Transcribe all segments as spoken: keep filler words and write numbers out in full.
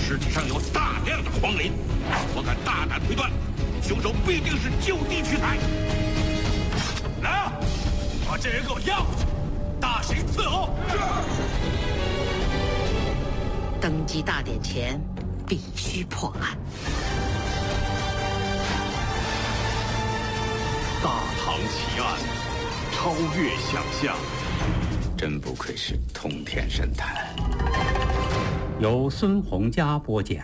尸体上有大量的黄磷，我敢大胆推断，凶手必定是就地取材。来啊，把这人给我押回去，大刑伺候。 登基大典前，必须破案。 大唐奇案，超越想象。 真不愧是通天神探。 由孙洪佳播讲。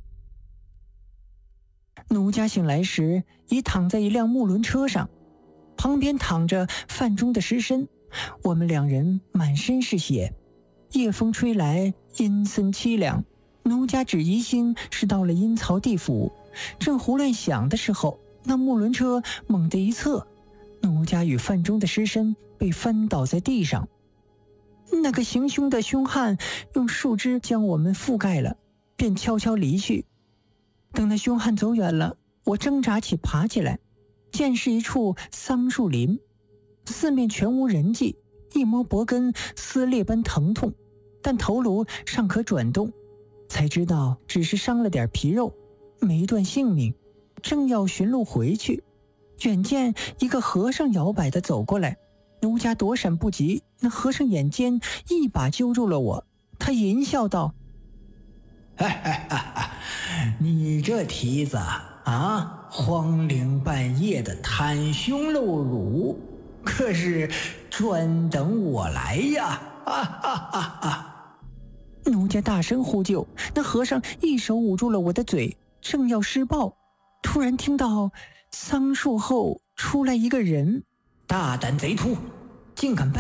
奴家醒来时已躺在一辆木轮车上，旁边躺着范中的尸身，我们两人满身是血，夜风吹来，阴森凄凉。奴家只疑心是到了阴曹地府，正胡乱想的时候，那木轮车猛地一侧，奴家与范中的尸身被翻倒在地上。那个行凶的凶悍用树枝将我们覆盖了，便悄悄离去。等那凶悍走远了，我挣扎起爬起来，见是一处桑树林，四面全无人迹，一摸脖根撕裂般疼痛，但头颅尚可转动，才知道只是伤了点皮肉，没断性命。正要寻路回去，远见一个和尚摇摆地走过来，奴家躲闪不及，那和尚眼尖，一把揪住了我。他淫笑道： 哈哈哈哈，你这蹄子啊，荒岭半夜的袒胸露乳，可是专等我来呀！哈哈哈哈！ 奴家大声呼救，那和尚一手捂住了我的嘴，正要施暴，突然听到桑树后出来一个人。 大胆贼徒，竟敢败